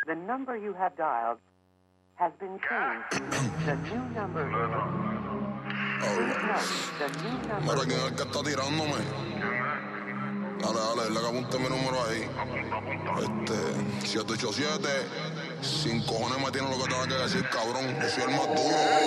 The number you have dialed has been changed. The new number is... Please note, the new number... Mira, ¿quién es el que está tirándome? Dale, dile que apunte mi número ahí. 787, sin cojones me tiene lo que tenga que decir, cabrón. Yo soy el más duro.